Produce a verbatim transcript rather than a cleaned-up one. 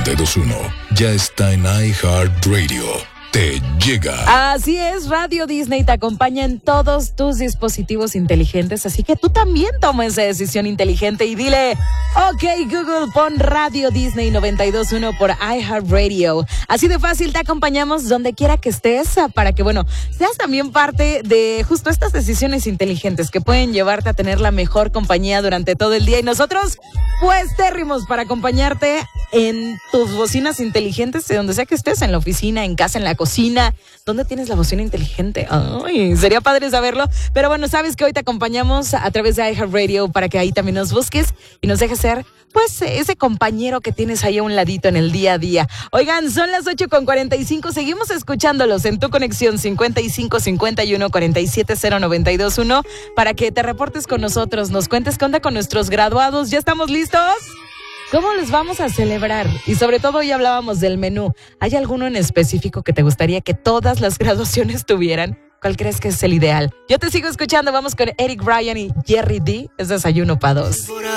noventa y dos punto uno ya está en iHeartRadio. Te llega. Así es, Radio Disney te acompaña en todos tus dispositivos inteligentes, así que tú también toma esa decisión inteligente y dile, ok Google, pon Radio Disney noventa y dos punto uno por iHeartRadio. Así de fácil te acompañamos donde quiera que estés para que, bueno, seas también parte de justo estas decisiones inteligentes que pueden llevarte a tener la mejor compañía durante todo el día. Y nosotros, pues, térrimos para acompañarte en tus bocinas inteligentes, de donde sea que estés, en la oficina, en casa, en la cocina. ¿Dónde tienes la bocina inteligente? Ay, sería padre saberlo. Pero bueno, sabes que hoy te acompañamos a través de iHeartRadio para que ahí también nos busques y nos dejes ser, pues, ese compañero que tienes ahí a un ladito en el día a día. Oigan, son las ocho con cuarenta y cinco. Seguimos escuchándolos en tu conexión cincuenta y cinco cincuenta y uno cuarenta y siete cero noventa y dos uno para que te reportes con nosotros, nos cuentes qué onda con nuestros graduados. ¿Ya estamos listos? ¿Cómo les vamos a celebrar? Y sobre todo hoy hablábamos del menú. ¿Hay alguno en específico que te gustaría que todas las graduaciones tuvieran? ¿Cuál crees que es el ideal? Yo te sigo escuchando. Vamos con Eric Ryan y Jerry D. Es Desayuno para Dos.